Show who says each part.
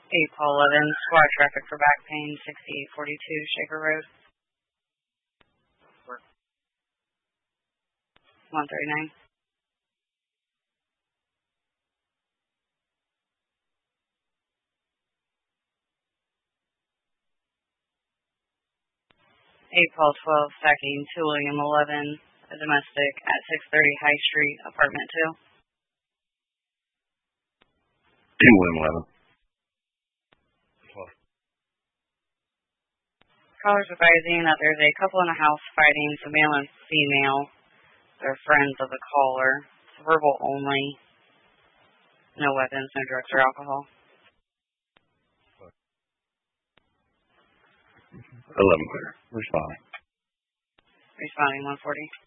Speaker 1: 8 Paul 11, squad traffic for back pain, 6842 Shaker Road. 139. 8 Paul 12, stacking 2 William 11, a domestic at 630 High Street, apartment
Speaker 2: 2. 2 William 11.
Speaker 1: Callers advising that there's a couple in the house fighting, so male and female. They're friends of the caller. It's verbal only. No weapons, no drugs or alcohol.
Speaker 2: 11 clear. Responding.
Speaker 1: Responding 140.